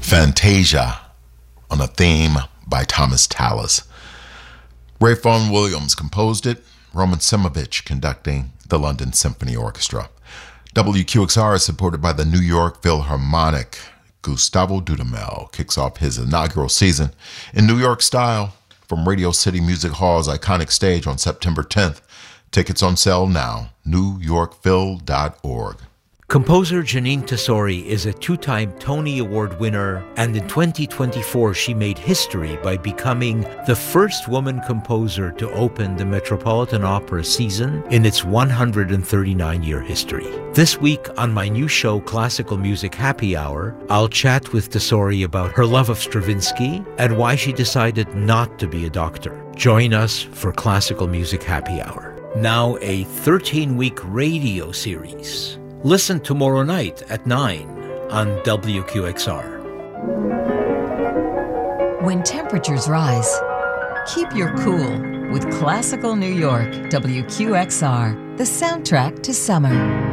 Fantasia on a theme by Thomas Tallis. Ralph Vaughan Williams composed it, Roman Simovich conducting the London Symphony Orchestra. WQXR is supported by the New York Philharmonic. Gustavo Dudamel kicks off his inaugural season in New York style from Radio City Music Hall's iconic stage on September 10th. Tickets on sale now, newyorkphil.org. Composer Jeanine Tesori is a two-time Tony Award winner, and in 2024 she made history by becoming the first woman composer to open the Metropolitan Opera season in its 139-year history. This week on my new show, Classical Music Happy Hour, I'll chat with Tesori about her love of Stravinsky and why she decided not to be a doctor. Join us for Classical Music Happy Hour. Now a 13-week radio series. Listen tomorrow night at 9 on WQXR. When temperatures rise, keep your cool with Classical New York, WQXR, the soundtrack to summer.